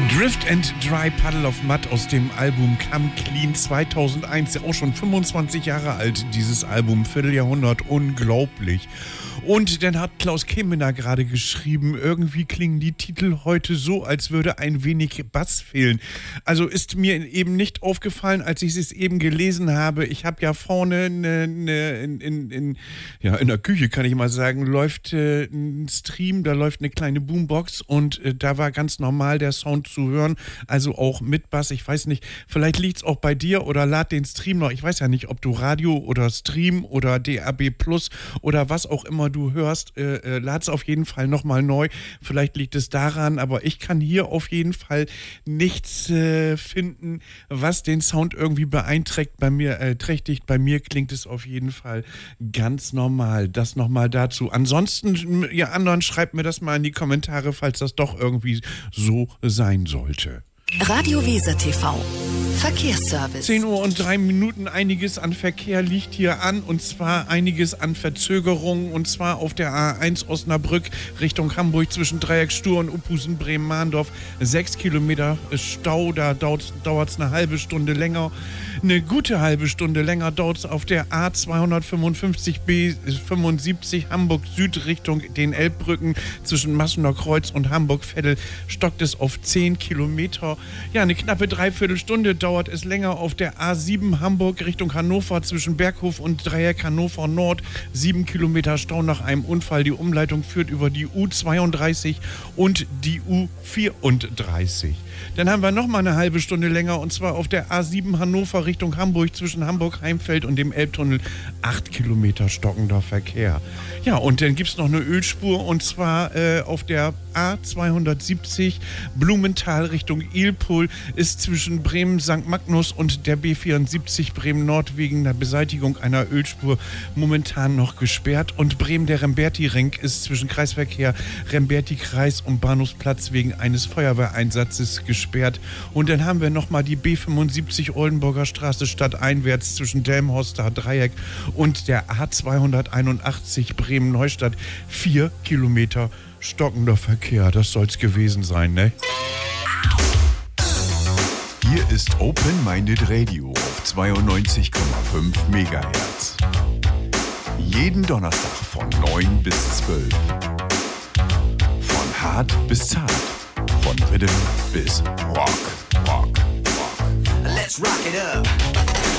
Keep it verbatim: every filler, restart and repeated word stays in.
Drift and Dry Puddle of Mud aus dem Album Come Clean zweitausendeins, ja auch schon fünfundzwanzig Jahre alt, dieses Album, Vierteljahrhundert, unglaublich. Und dann hat Klaus Kemener gerade geschrieben, irgendwie klingen die Titel heute so, als würde ein wenig Bass fehlen. Also ist mir eben nicht aufgefallen, als ich es eben gelesen habe. Ich habe ja vorne ne, ne, in, in, in, ja, in der Küche, kann ich mal sagen, läuft äh, ein Stream, da läuft eine kleine Boombox und äh, da war ganz normal der Sound zu hören, also auch mit Bass. Ich weiß nicht, vielleicht liegt es auch bei dir oder lad den Stream noch. Ich weiß ja nicht, ob du Radio oder Stream oder D A B Plus oder was auch immer du hörst, äh, äh, lad's auf jeden Fall nochmal neu. Vielleicht liegt es daran, aber ich kann hier auf jeden Fall nichts äh, finden, was den Sound irgendwie beeinträchtigt. Bei mir, äh, trächtigt. Bei mir klingt es auf jeden Fall ganz normal. Das nochmal dazu. Ansonsten, ihr anderen, schreibt mir das mal in die Kommentare, falls das doch irgendwie so sein sollte. Radio Weser T V. Verkehrsservice. zehn Uhr und drei Minuten, einiges an Verkehr liegt hier an und zwar einiges an Verzögerungen und zwar auf der A eins Osnabrück Richtung Hamburg zwischen Dreieckstur und Uphusen, Bremen-Mahndorf. Sechs Kilometer Stau, da dauert es eine halbe Stunde länger. Eine gute halbe Stunde länger dauert es auf der A zweihundertfünfundfünfzig B fünfundsiebzig Hamburg Süd Richtung den Elbbrücken zwischen Massener Kreuz und Hamburg-Veddel stockt es auf zehn Kilometer. Ja, eine knappe Dreiviertelstunde dauert es länger auf der A sieben Hamburg Richtung Hannover zwischen Berghof und Dreieck Hannover Nord. Sieben Kilometer Stau nach einem Unfall. Die Umleitung führt über die U zweiunddreißig und die U vierunddreißig. Dann haben wir noch mal eine halbe Stunde länger und zwar auf der A sieben Hannover Richtung Hamburg zwischen Hamburg-Heimfeld und dem Elbtunnel. Acht Kilometer stockender Verkehr. Ja, und dann gibt es noch eine Ölspur und zwar äh, auf der A zweihundertsiebzig Blumenthal Richtung Ilpol ist zwischen Bremen-Sankt Magnus und der B vierundsiebzig Bremen-Nord wegen der Beseitigung einer Ölspur momentan noch gesperrt und Bremen der Remberti-Ring ist zwischen Kreisverkehr Remberti-Kreis und Bahnhofsplatz wegen eines Feuerwehreinsatzes gesperrt. Und dann haben wir nochmal die B fünfundsiebzig Oldenburger Straße stadteinwärts zwischen Delmhorster Dreieck und der A zweihunderteinundachtzig Bremen-Neustadt. Vier Kilometer stockender Verkehr. Das soll's gewesen sein, ne? Hier ist Open Minded Radio auf zweiundneunzig Komma fünf Megahertz. Jeden Donnerstag von neun bis zwölf. Von hart bis zart. Von Rhythm bis Rock. Rock. Rock. Let's rock it up.